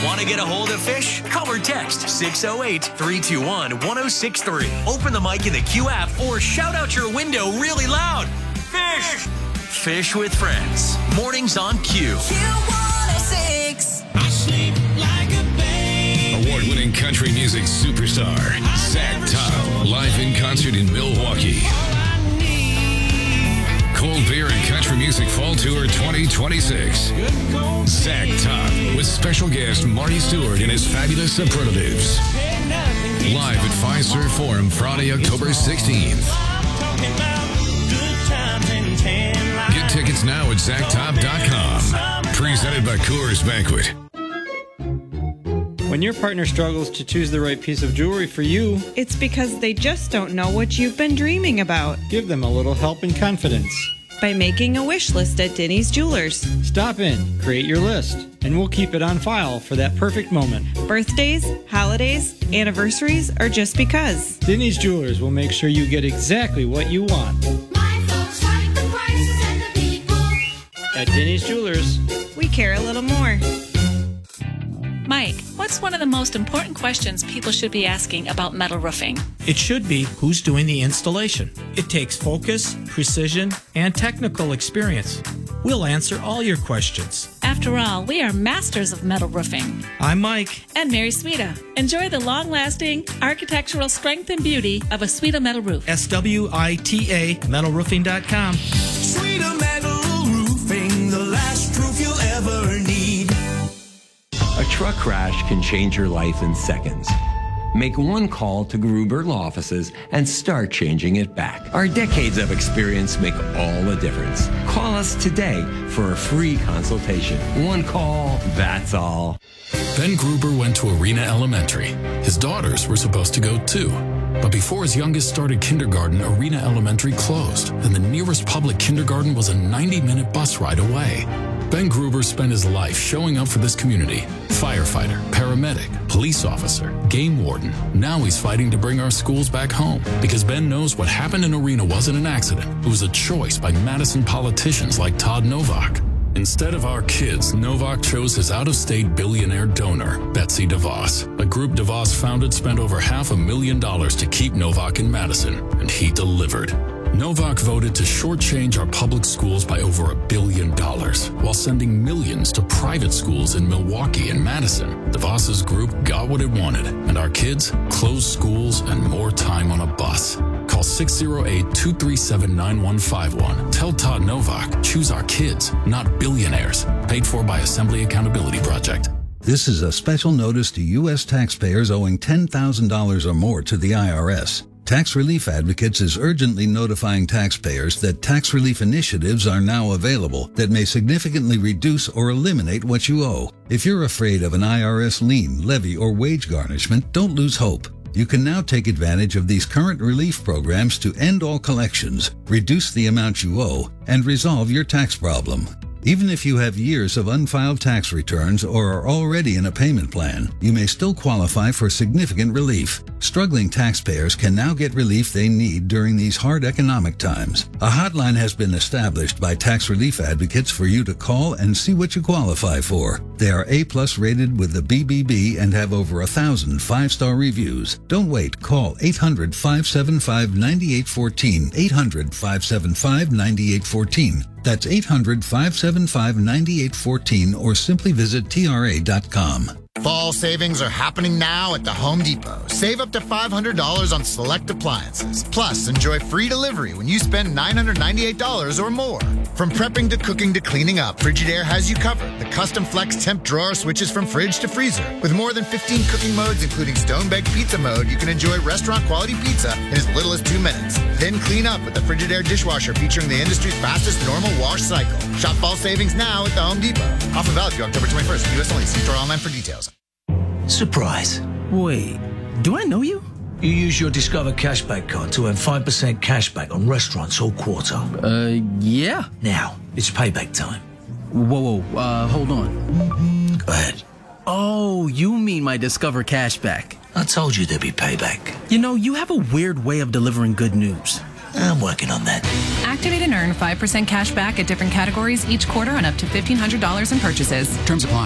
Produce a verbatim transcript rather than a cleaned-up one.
Want to get a hold of Fish? Call or text six oh eight, three two one, one oh six three. Open the mic in the Q app or shout out your window really loud. Fish! Fish with Friends. Mornings on Q. Q one oh six. I sleep like a baby. Award-winning country music superstar, Zach Top, live in concert in Milwaukee. Cold Beer and Country Music Fall Tour twenty twenty-six. Zach Top with special guest Marty Stewart and his fabulous superlatives. Live at Fiserv Forum Friday, October sixteenth. Get tickets now at zach top dot com. Presented by Coors Banquet. When your partner struggles to choose the right piece of jewelry for you, it's because they just don't know what you've been dreaming about. Give them a little help and confidence by making a wish list at Denny's Jewelers. Stop in, create your list, and we'll keep it on file for that perfect moment. Birthdays, holidays, anniversaries, or just because. Denny's Jewelers will make sure you get exactly what you want. My folks like the prices and the people. At Denny's Jewelers, we care a little more. Mike, what's one of the most important questions people should be asking about metal roofing? It should be who's doing the installation. It takes focus, precision, and technical experience. We'll answer all your questions. After all, we are masters of metal roofing. I'm Mike. And Mary Sweta. Enjoy the long-lasting architectural strength and beauty of a Sweta metal roof. S W I T A metal roofing dot com. Sweta Metal Roofing, the last roof you'll ever need. A truck crash can change your life in seconds. Make one call to Gruber Law Offices and start changing it back. Our decades of experience make all the difference. Call us today for a free consultation. One call, that's all. Ben Gruber went to Arena Elementary. His daughters were supposed to go too. But before his youngest started kindergarten, Arena Elementary closed, and the nearest public kindergarten was a ninety-minute bus ride away. Ben Gruber spent his life showing up for this community. Firefighter, paramedic, police officer, game warden. Now he's fighting to bring our schools back home because Ben knows what happened in Arena wasn't an accident. It was a choice by Madison politicians like Todd Novak. Instead of our kids, Novak chose his out-of-state billionaire donor, Betsy DeVos. A group DeVos founded spent over half a million dollars to keep Novak in Madison, and he delivered. Novak voted to shortchange our public schools by over a billion dollars while sending millions to private schools in Milwaukee and Madison. DeVos's group got what it wanted, and our kids closed schools and more time on a bus. Call six oh eight, two three seven, nine one five one. Tell Todd Novak, choose our kids, not billionaires. Paid for by Assembly Accountability Project. This is a special notice to U S taxpayers owing ten thousand dollars or more to the I R S. Tax Relief Advocates is urgently notifying taxpayers that tax relief initiatives are now available that may significantly reduce or eliminate what you owe. If you're afraid of an I R S lien, levy, or wage garnishment, don't lose hope. You can now take advantage of these current relief programs to end all collections, reduce the amount you owe, and resolve your tax problem. Even if you have years of unfiled tax returns or are already in a payment plan, you may still qualify for significant relief. Struggling taxpayers can now get relief they need during these hard economic times. A hotline has been established by Tax Relief Advocates for you to call and see what you qualify for. They are A-plus rated with the B B B and have over a thousand five-star reviews. Don't wait. Call eight hundred, five seven five, nine eight one four, eight hundred, five seven five, nine eight one four. That's eight hundred, five seven five, nine eight one four or simply visit T R A dot com. Fall savings are happening now at the Home Depot. Save up to five hundred dollars on select appliances. Plus, enjoy free delivery when you spend nine hundred ninety-eight dollars or more. From prepping to cooking to cleaning up, Frigidaire has you covered. The custom flex temp drawer switches from fridge to freezer. With more than fifteen cooking modes, including stone-baked pizza mode, you can enjoy restaurant-quality pizza in as little as two minutes. Then clean up with the Frigidaire dishwasher featuring the industry's fastest normal wash cycle. Shop fall savings now at the Home Depot. Offer valid through October twenty-first. U S only. See store online for details. Surprise. Wait, do I know you? You use your Discover Cashback card to earn five percent cashback on restaurants all quarter. Uh, yeah. Now, it's payback time. Whoa, whoa, uh, hold on. Go ahead. Oh, you mean my Discover Cashback. I told you there'd be payback. You know, you have a weird way of delivering good news. I'm working on that. Activate and earn five percent cash back at different categories each quarter on up to fifteen hundred dollars in purchases. Terms apply.